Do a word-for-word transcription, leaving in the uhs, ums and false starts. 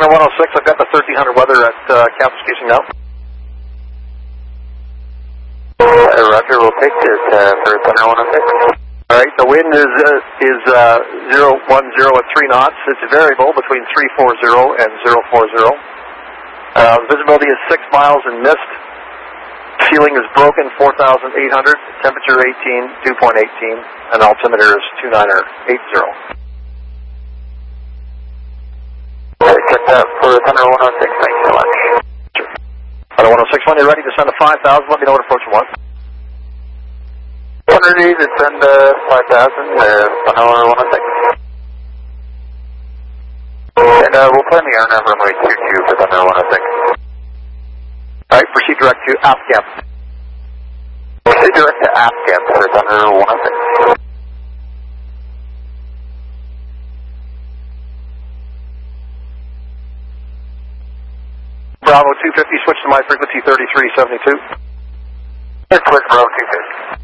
Thunder one oh six, I've got the thirteen hundred weather at uh, Campus Station now. Uh, Roger, we'll take this uh, for Thunder one oh six. Alright, the wind is uh, is uh, zero one zero at three knots. It's variable between three four zero and zero four zero. Uh, visibility is six miles in mist. Ceiling is broken, four thousand eight hundred. Temperature eighteen, dew point eighteen. And altimeter is two niner eight zero. Check that for Thunder one oh six, thanks so much. Thunder one oh six, when you're ready to send a five thousand, let me know what approach you want. Ready to send uh, five thousand to Thunder one oh six. And uh, we'll plan the air number runway two two for Thunder one oh six. Alright, proceed direct to aft camp. Proceed direct to aft camp for Thunder one oh six. Bravo two fifty, switch to my frequency thirty-three seventy-two. Switch Bravo two fifty.